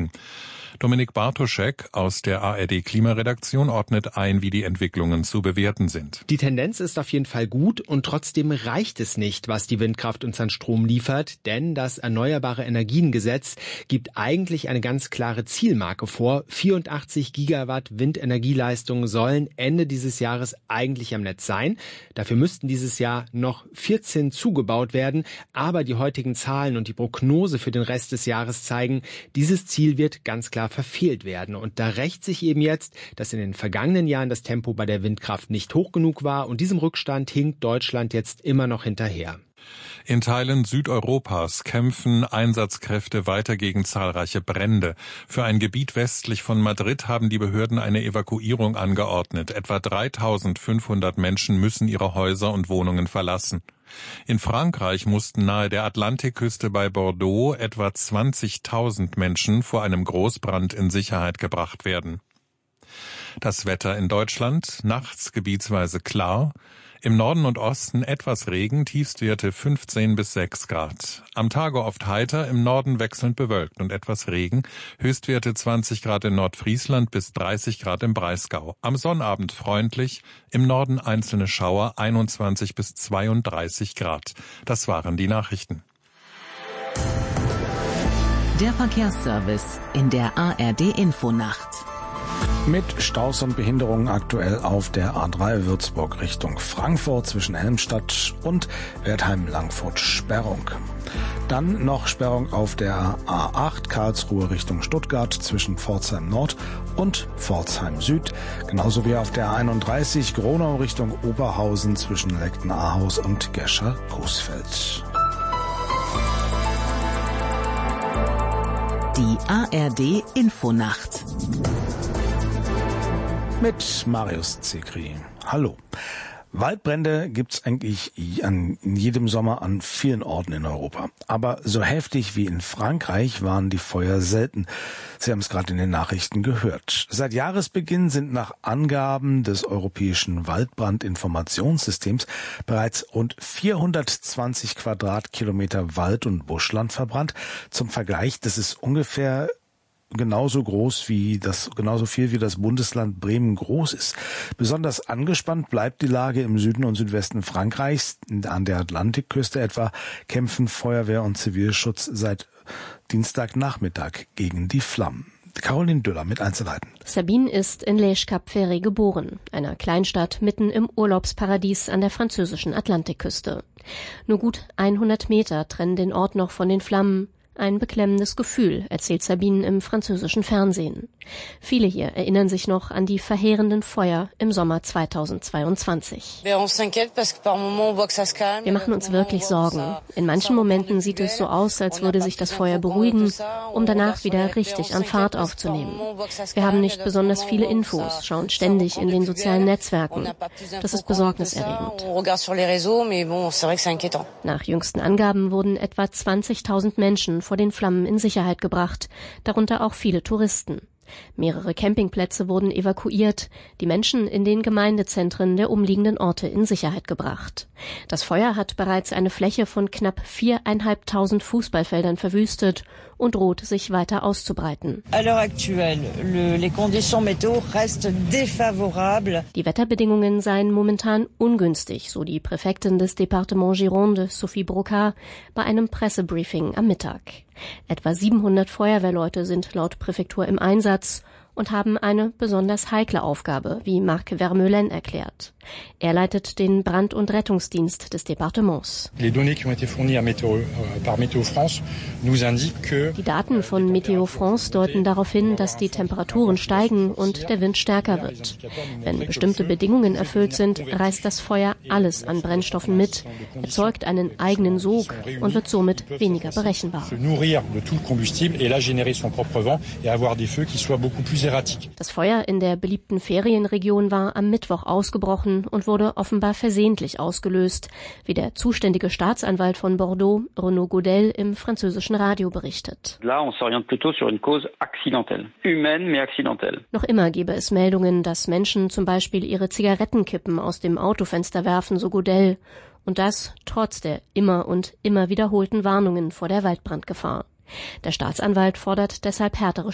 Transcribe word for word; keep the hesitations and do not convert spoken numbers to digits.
Regen. Dominik Bartoschek aus der A R D-Klimaredaktion ordnet ein, wie die Entwicklungen zu bewerten sind. Die Tendenz ist auf jeden Fall gut und trotzdem reicht es nicht, was die Windkraft uns an Strom liefert, denn das Erneuerbare Energiengesetz gibt eigentlich eine ganz klare Zielmarke vor. vierundachtzig Gigawatt Windenergieleistung sollen Ende dieses Jahres eigentlich am Netz sein. Dafür müssten dieses Jahr noch vierzehn zugebaut werden, aber die heutigen Zahlen und die Prognose für den Rest des Jahres zeigen, dieses Ziel wird ganz klar verfehlt werden. Und da rächt sich eben jetzt, dass in den vergangenen Jahren das Tempo bei der Windkraft nicht hoch genug war und diesem Rückstand hinkt Deutschland jetzt immer noch hinterher. In Teilen Südeuropas kämpfen Einsatzkräfte weiter gegen zahlreiche Brände. Für ein Gebiet westlich von Madrid haben die Behörden eine Evakuierung angeordnet. Etwa dreitausendfünfhundert Menschen müssen ihre Häuser und Wohnungen verlassen. In Frankreich mussten nahe der Atlantikküste bei Bordeaux etwa zwanzigtausend Menschen vor einem Großbrand in Sicherheit gebracht werden. Das Wetter in Deutschland, nachts gebietsweise klar, im Norden und Osten etwas Regen, Tiefstwerte fünfzehn bis sechs Grad. Am Tage oft heiter, im Norden wechselnd bewölkt und etwas Regen, Höchstwerte zwanzig Grad in Nordfriesland bis dreißig Grad im Breisgau. Am Sonnabend freundlich, im Norden einzelne Schauer, einundzwanzig bis zweiunddreißig Grad. Das waren die Nachrichten. Der Verkehrsservice in der A R D-Infonacht. Mit Staus und Behinderungen aktuell auf der A drei Würzburg Richtung Frankfurt zwischen Helmstadt und Wertheim-Langfurt Sperrung. Dann noch Sperrung auf der A acht Karlsruhe Richtung Stuttgart zwischen Pforzheim Nord und Pforzheim Süd. Genauso wie auf der A einunddreißig Gronau Richtung Oberhausen zwischen Leckten-Ahaus und Gescher-Coesfeld. Die A R D-Infonacht. Mit Marius Zekri. Hallo. Waldbrände gibt's eigentlich an, in jedem Sommer an vielen Orten in Europa. Aber so heftig wie in Frankreich waren die Feuer selten. Sie haben es gerade in den Nachrichten gehört. Seit Jahresbeginn sind nach Angaben des Europäischen Waldbrandinformationssystems bereits rund vierhundertzwanzig Quadratkilometer Wald- und Buschland verbrannt. Zum Vergleich, das ist ungefähr genauso groß wie das, genauso viel wie das Bundesland Bremen groß ist. Besonders angespannt bleibt die Lage im Süden und Südwesten Frankreichs. An der Atlantikküste etwa kämpfen Feuerwehr und Zivilschutz seit Dienstagnachmittag gegen die Flammen. Caroline Düller mit Einzelheiten. Sabine ist in Lège-Cap-Ferry geboren, einer Kleinstadt mitten im Urlaubsparadies an der französischen Atlantikküste. Nur gut hundert Meter trennen den Ort noch von den Flammen. Ein beklemmendes Gefühl, erzählt Sabine im französischen Fernsehen. Viele hier erinnern sich noch an die verheerenden Feuer im Sommer zweitausendzweiundzwanzig. Wir machen uns wirklich Sorgen. In manchen Momenten sieht es so aus, als würde sich das Feuer beruhigen, um danach wieder richtig an Fahrt aufzunehmen. Wir haben nicht besonders viele Infos, schauen ständig in den sozialen Netzwerken. Das ist besorgniserregend. Nach jüngsten Angaben wurden etwa zwanzigtausend Menschen vor den Flammen in Sicherheit gebracht, darunter auch viele Touristen. Mehrere Campingplätze wurden evakuiert, die Menschen in den Gemeindezentren der umliegenden Orte in Sicherheit gebracht. Das Feuer hat bereits eine Fläche von knapp viereinhalbtausend Fußballfeldern verwüstet und droht sich weiter auszubreiten. Die Wetterbedingungen seien momentan ungünstig, so die Präfektin des Département Gironde, Sophie Brocard, bei einem Pressebriefing am Mittag. Etwa siebenhundert Feuerwehrleute sind laut Präfektur im Einsatz und haben eine besonders heikle Aufgabe, wie Marc Vermeulen erklärt. Er leitet den Brand- und Rettungsdienst des Departements. Die Daten von Meteo France deuten darauf hin, dass die Temperaturen steigen und der Wind stärker wird. Wenn bestimmte Bedingungen erfüllt sind, reißt das Feuer alles an Brennstoffen mit, erzeugt einen eigenen Sog und wird somit weniger berechenbar. Das Feuer in der beliebten Ferienregion war am Mittwoch ausgebrochen und wurde offenbar versehentlich ausgelöst, wie der zuständige Staatsanwalt von Bordeaux, Renaud Godel, im französischen Radio berichtet. Noch immer gebe es Meldungen, dass Menschen zum Beispiel ihre Zigarettenkippen aus dem Autofenster werfen, so Godel, und das trotz der immer und immer wiederholten Warnungen vor der Waldbrandgefahr. Der Staatsanwalt fordert deshalb härtere